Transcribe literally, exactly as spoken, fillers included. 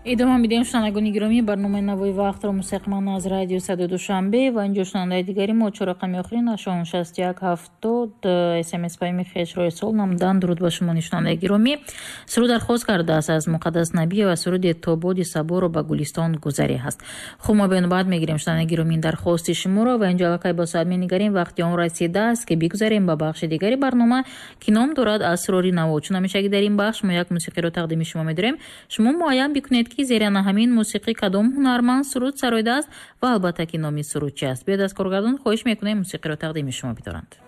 идома медиҳем шунавандагони гиромӣ, барномаи Навои вақтро мустақиман аз радио Садои Душанбе ва инҷо шунавандаи дигари мо чор рақами охирин ашон шаст як ҳафтод смс паёми хешрои сол намудан дуруд ба шумо шунавандаи гиромӣ. Суруд дархост кардааст аз Муқаддас Набиева суруди тободи саборо ба Гулистон гузаре ҳаст. Хуб мо бенобат мегирем шунавандаи гиромӣ дархости шуморо ва инҷо аллакай ба соат менигарем вақти он расидааст ки бигузарем ба бахши дигари барнома ки ном дорад Асрори Наво. Чун ҳамеша ки дар ин бахш мо як мусиқиро тақдими шумо медорем, шумо муайян бикунед ки зери ана ҳамин мусиқӣ кадом ҳунарманд суруд сароидааст ва албатта ки номи суруд чи аст. Биёд аз коргардон хоҳиш мекунем мусиқиро тақдими шумо бидоранд.